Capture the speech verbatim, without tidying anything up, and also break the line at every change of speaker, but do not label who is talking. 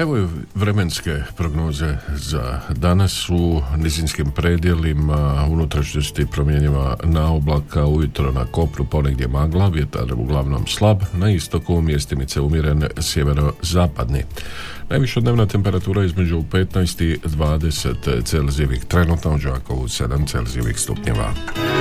Evo vremenske prognoze za danas u nizinskim predjelima, unutrašnjosti promjenjiva na oblaka, ujutro na kopnu ponegdje magla, vjetar uglavnom slab, na istoku mjestimice umjeren sjeverozapadni. Najviša dnevna temperatura između petnaest i dvadeset Celzijevih, trenutno u Đakovu sedam Celzijevih stupnjeva.